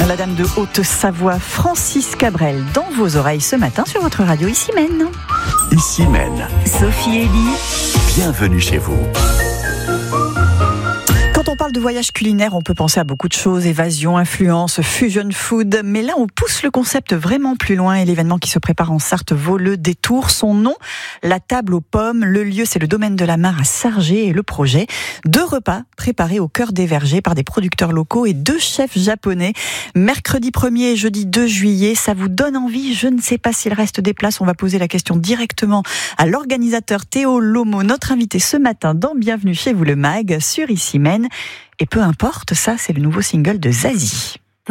La dame de Haute-Savoie, Francis Cabrel, dans vos oreilles ce matin sur votre radio Issy-Mène. Issy-Mène. Sophie Elie. Bienvenue chez vous. Quand on parle de voyage culinaire, on peut penser à beaucoup de choses, évasion, influence, fusion food, mais là on pousse le concept vraiment plus loin et l'événement qui se prépare en Sarthe vaut le détour. Son nom, la table aux pommes, le lieu c'est le domaine de la Mare à Sargé et le projet, 2 repas préparés au cœur des vergers par des producteurs locaux et 2 chefs japonais. Mercredi 1er et jeudi 2 juillet, ça vous donne envie? Je ne sais pas s'il reste des places, on va poser la question directement à l'organisateur Théo Lomo, notre invité ce matin dans Bienvenue chez vous le MAG sur Issy-Mène. Et peu importe, ça c'est le nouveau single de Zazie.